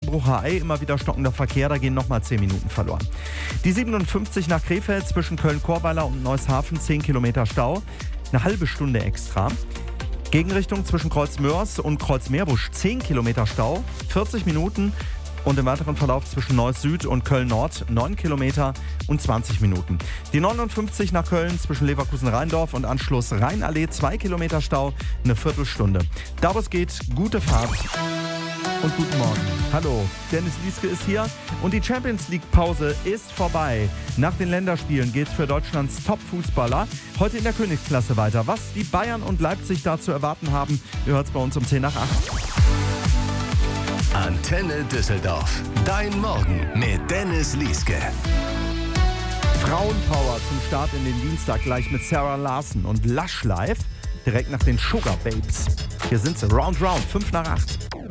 Brucher-Ei immer wieder stockender Verkehr, da gehen nochmal 10 Minuten verloren. Die 57 nach Krefeld zwischen Köln-Korweiler und Neushafen, 10 Kilometer Stau, eine halbe Stunde extra. Gegenrichtung zwischen Kreuzmörs und Kreuzmeerbusch, 10 Kilometer Stau, 40 Minuten. Und im weiteren Verlauf zwischen Neuss Süd und Köln Nord 9 Kilometer und 20 Minuten. Die 59 nach Köln zwischen Leverkusen-Rheindorf und Anschluss Rheinallee 2 Kilometer Stau, eine Viertelstunde. Da wo es geht, gute Fahrt und guten Morgen. Hallo, Dennis Lieske ist hier und die Champions League Pause ist vorbei. Nach den Länderspielen geht's für Deutschlands Top-Fußballer heute in der Königsklasse weiter. Was die Bayern und Leipzig da zu erwarten haben, ihr hört's bei uns um 10 nach 8. Antenne Düsseldorf. Dein Morgen mit Dennis Lieske. Frauenpower zum Start in den Dienstag gleich mit Sarah Larson und Lush Live direkt nach den Sugar Babes. Hier sind sie, Round, 5 nach 8.